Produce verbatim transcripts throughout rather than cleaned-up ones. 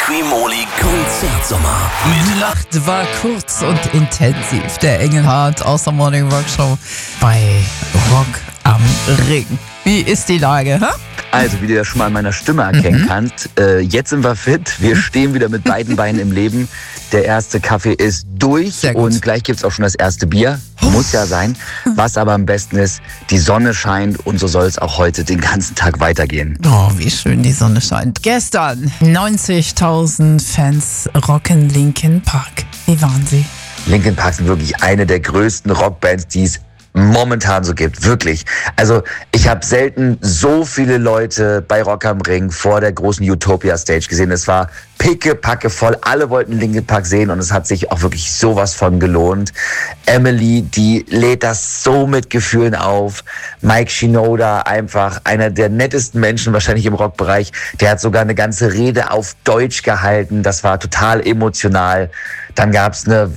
Liqui-Moly Konzertsommer mit Die Nacht war kurz und intensiv. Der Engelhardt aus der Morning Rock Show bei Rock am Ring. Wie ist die Lage, hä? Also, wie du ja schon mal an meiner Stimme erkennen mhm. kannst, äh, jetzt sind wir fit. Wir stehen wieder mit beiden Beinen im Leben. Der erste Kaffee ist durch und gleich gibt's auch schon das erste Bier. Muss ja sein. Was aber am besten ist, die Sonne scheint und so soll es auch heute den ganzen Tag weitergehen. Oh, wie schön die Sonne scheint. Gestern neunzigtausend Fans rocken Linkin Park. Wie waren sie? Linkin Park sind wirklich eine der größten Rockbands, die es momentan so gibt, wirklich. Also ich habe selten so viele Leute bei Rock am Ring vor der großen Utopia Stage gesehen. Es war pickepacke voll, alle wollten Linkin Park sehen und es hat sich auch wirklich sowas von gelohnt. Emily, die lädt das so mit Gefühlen auf. Mike Shinoda, einfach einer der nettesten Menschen wahrscheinlich im Rockbereich, der hat sogar eine ganze Rede auf Deutsch gehalten. Das war total emotional. Dann gab's eine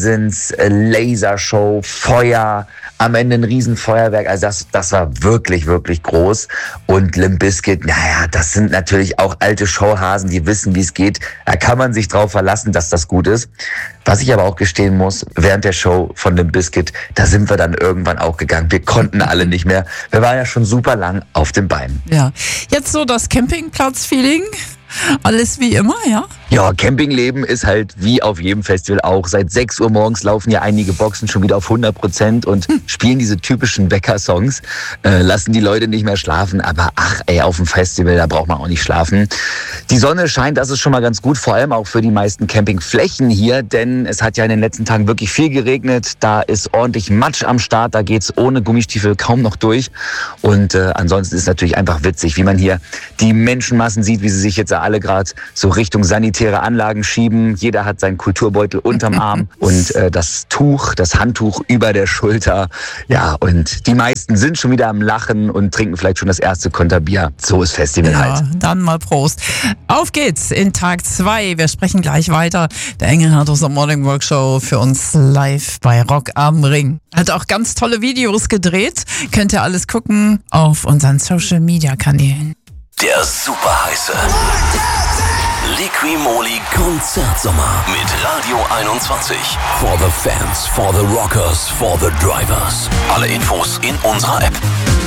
Wahnsinns-Lasershow, Feuer, am Ende ein Riesenfeuerwerk. Also das, das war wirklich, wirklich groß. Und Limp Bizkit, naja, das sind natürlich auch alte Showhasen, die wissen, wie es geht. Da kann man sich drauf verlassen, dass das gut ist. Was ich aber auch gestehen muss, während der Show von Limp Bizkit, da sind wir dann irgendwann auch gegangen. Wir konnten alle nicht mehr. Wir waren ja schon super lang auf den Beinen. Ja, jetzt so das Campingplatz-Feeling. Alles wie immer, ja? Ja, Campingleben ist halt wie auf jedem Festival auch. Seit sechs Uhr morgens laufen ja einige Boxen schon wieder auf hundert Prozent und hm. spielen diese typischen Wecker-Songs, äh, lassen die Leute nicht mehr schlafen. Aber ach ey, auf dem Festival, da braucht man auch nicht schlafen. Die Sonne scheint, das ist schon mal ganz gut, vor allem auch für die meisten Campingflächen hier, denn es hat ja in den letzten Tagen wirklich viel geregnet. Da ist ordentlich Matsch am Start, da geht's ohne Gummistiefel kaum noch durch. Und äh, ansonsten ist natürlich einfach witzig, wie man hier die Menschenmassen sieht, wie sie sich jetzt alle gerade so Richtung sanitäre Anlagen schieben. Jeder hat seinen Kulturbeutel unterm Arm und äh, das Tuch, das Handtuch über der Schulter. Ja, und die meisten sind schon wieder am Lachen und trinken vielleicht schon das erste Konterbier. So ist Festival ja, halt. Dann mal Prost. Auf geht's in Tag zwei. Wir sprechen gleich weiter. Der Engelhardt aus der Morning Rock Show für uns live bei Rock am Ring. Hat auch ganz tolle Videos gedreht. Könnt ihr alles gucken auf unseren Social Media Kanälen. Der super heiße Liqui-Moly Konzertsommer mit Radio einundzwanzig. For the fans, for the rockers, for the drivers. Alle Infos in unserer App.